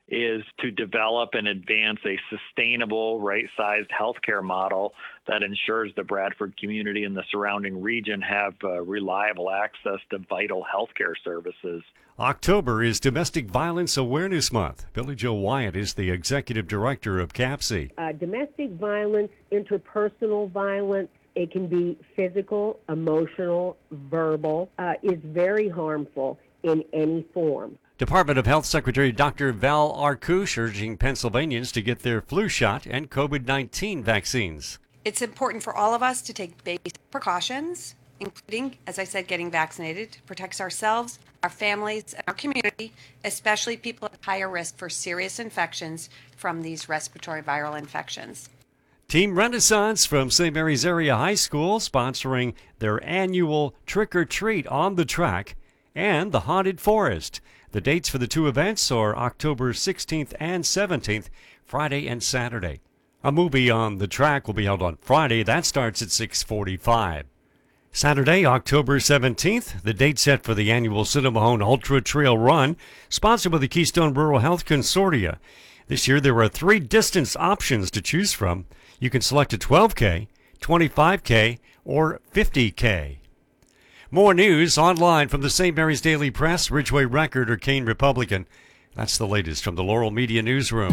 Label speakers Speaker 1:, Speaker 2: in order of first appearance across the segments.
Speaker 1: is to develop and advance a sustainable, right-sized healthcare model that ensures the Bradford community and the surrounding region have reliable access to vital healthcare services.
Speaker 2: October is Domestic Violence Awareness Month. Billy Joe Wyatt is the executive director of CAPC.
Speaker 3: Domestic violence, interpersonal violence, it can be physical, emotional, verbal, is very harmful in any form.
Speaker 2: Department of Health Secretary Dr. Val Arkush urging Pennsylvanians to get their flu shot and COVID-19 vaccines.
Speaker 4: It's important for all of us to take basic precautions, including, as I said, getting vaccinated to protect ourselves, our families, and our community, especially people at higher risk for serious infections from these respiratory viral infections.
Speaker 2: Team Renaissance from St. Mary's Area High School sponsoring their annual Trick or Treat on the Track and the Haunted Forest. The dates for the two events are October 16th and 17th, Friday and Saturday. A movie on the track will be held on Friday. That starts at 6:45. Saturday, October 17th, the date set for the annual Cinnamon Ultra Trail Run, sponsored by the Keystone Rural Health Consortia. This year, there are 3 distance options to choose from. You can select a 12K, 25K, or 50K. More news online from the St. Mary's Daily Press, Ridgeway Record, or Kane Republican. That's the latest from the Laurel Media Newsroom.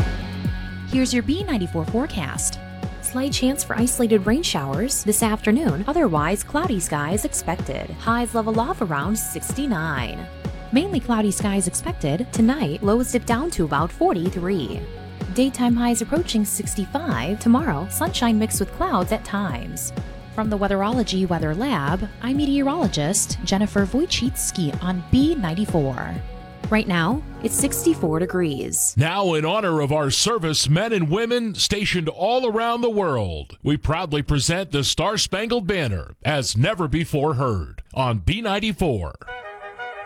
Speaker 5: Here's your B94 forecast. Slight chance for isolated rain showers this afternoon. Otherwise, cloudy skies expected. Highs level off around 69. Mainly cloudy skies expected. Tonight, lows dip down to about 43. Daytime highs approaching 65. Tomorrow, sunshine mixed with clouds at times. From the Weatherology Weather Lab, I'm meteorologist Jennifer Wojcicki on B94. Right now, it's 64 degrees.
Speaker 6: Now, in honor of our servicemen and women stationed all around the world, we proudly present the Star Spangled Banner as never before heard on B94.